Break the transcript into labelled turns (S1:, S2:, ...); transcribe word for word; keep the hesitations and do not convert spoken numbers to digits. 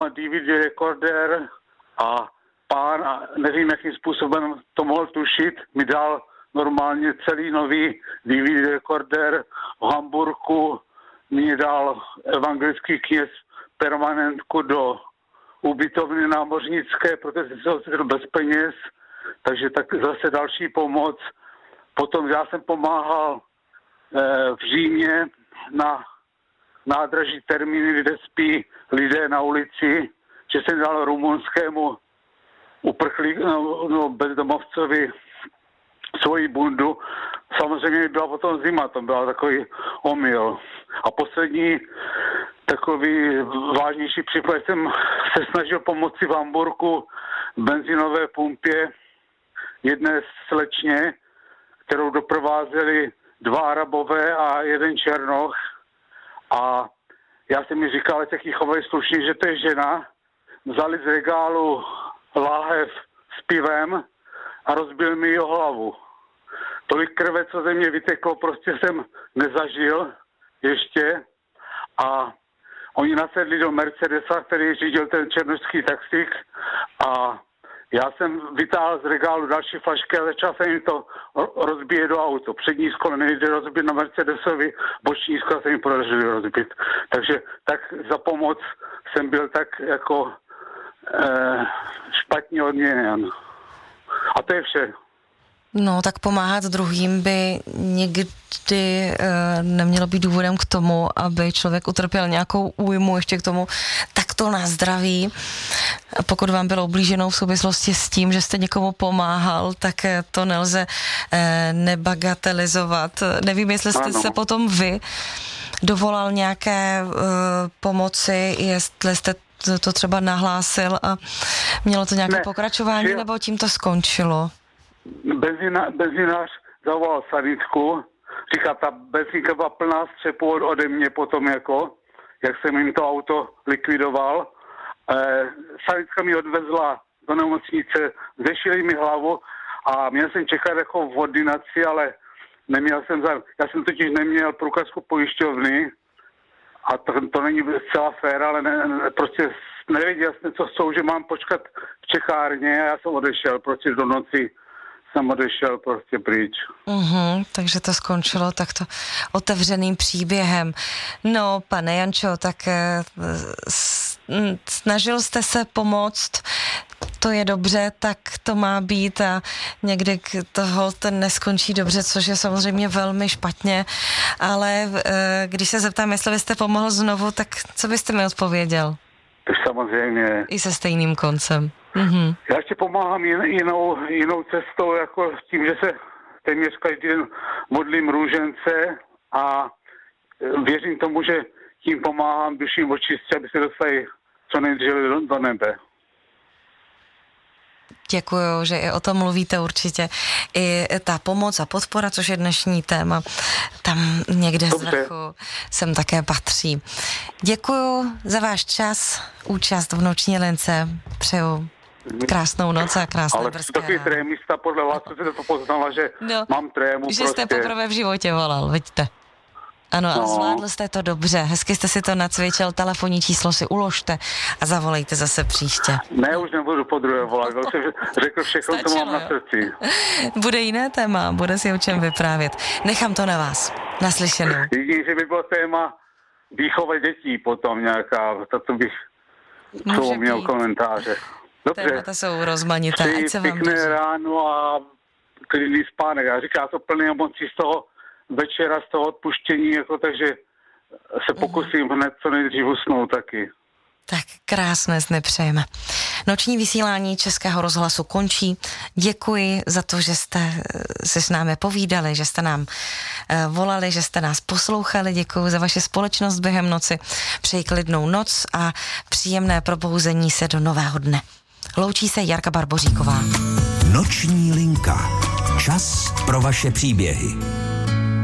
S1: D V D rekorder a pán, a nevím, jakým způsobem to mohl tušit, mi dal normálně celý nový D V D rekorder v Hamburku, mi dal evangelický kněz permanentku do ubytovny námořnické, protože jsem se ocitl bez peněz, takže tak zase další pomoc. Potom já jsem pomáhal eh, v Římě na nádraží Termíny, kde spí lidé na ulici, že jsem dal rumunskému uprchlíku, no, no, bezdomovcovi svoji bundu. Samozřejmě byla potom zima, to byl takový omyl. A poslední takový vážnější případ, jsem se snažil pomoci v Hamburku v benzinové pumpě jedné slečně, kterou doprovázeli dva Arabové a jeden Černoch. A já jsem mi říkal, že taky chovají slušně, že to je žena. Vzali z regálu láhev s pivem a rozbil mi jeho hlavu. Tolik krve, co ze mě vyteklo, prostě jsem nezažil ještě. A oni nasedli do Mercedesa, který řídil ten černošský taxík, a já jsem vytáhl z regálu další flašky a začal jsem jim to rozbíjet do auto. Přední sklo nejde rozbít na Mercedesovi, boční sklo se jim podařili rozbít. Takže tak za pomoc jsem byl tak jako eh, špatně odměněn. A to je vše.
S2: No, tak pomáhat druhým by někdy e, nemělo být důvodem k tomu, aby člověk utrpěl nějakou újmu, ještě k tomu takto na zdraví. A pokud vám bylo ublíženo v souvislosti s tím, že jste někomu pomáhal, tak to nelze e, nebagatelizovat. Nevím, jestli jste ano. se potom vy dovolal nějaké e, pomoci, jestli jste to třeba nahlásil a mělo to nějaké ne, pokračování, že... nebo tím to skončilo?
S1: Benzina, benzinář zavolal sanitku, říká, ta benzínka byla plná střepu od, ode mě potom, jako, jak jsem jim to auto likvidoval. Eh, sanitka mi odvezla do nemocnice, zešili mi hlavu a měl jsem čekat jako v ordinaci, ale neměl jsem za... Já jsem totiž neměl průkazku pojišťovny a to, to není zcela fér, ale ne, ne, prostě nevěděl jsem, co jsou, že mám počkat v čekárně a já jsem odešel prostě do noci. Jsem odešel prostě pryč.
S2: Uhum, takže to skončilo takto otevřeným příběhem. No, pane Jančo, tak snažil jste se pomoct, to je dobře, tak to má být a někdy toho ten neskončí dobře, což je samozřejmě velmi špatně, ale když se zeptám, jestli byste pomohl znovu, tak co byste mi odpověděl?
S1: Tak samozřejmě.
S2: I se stejným koncem. Mm-hmm.
S1: Já ještě pomáhám jin, jinou, jinou cestou, jako tím, že se téměř každý den modlím růžence a věřím tomu, že tím pomáhám duším očistě, aby se dostali co nejdříve do, do nebe.
S2: Děkuju, že i o tom mluvíte určitě. I ta pomoc a podpora, což je dnešní téma, tam někde z vrchu sem také patří. Děkuju za váš čas, účast v Noční lince. Přeju krásnou noc a krásné
S1: ale
S2: brzké.
S1: Ale takový trémista podle vás, co jste to poznala, že no, mám trému.
S2: Že
S1: prostě.
S2: jste poprvé v životě volal, vidíte. Ano, no. A zvládl jste to dobře, hezky jste si to nacvičil, telefonní číslo si uložte a zavolejte zase příště.
S1: Ne, už nebudu po druhé volat, už jsem řekl všechno, co mám na srdci.
S2: Bude jiné téma, bude si o čem vyprávět. Nechám to na vás, naslyšenou.
S1: Jedině, že by bylo téma výchova dětí potom nějaká, to bych co měl komentáře. Dobře.
S2: Témata jsou rozmanité, ať se vám
S1: pěkné ráno a klidný spánek. Já říkám, to plný emocí z toho večera, z toho odpuštění, jako, takže se pokusím mm. hned co nejdřív usnout taky.
S2: Tak krásné sny přejeme. Noční vysílání Českého rozhlasu končí. Děkuji za to, že jste se s námi povídali, že jste nám uh, volali, že jste nás poslouchali. Děkuji za vaši společnost během noci. Přeji klidnou noc a příjemné probouzení se do nového dne. Loučí se Jarka Barboříková.
S3: Noční linka. Čas pro vaše příběhy.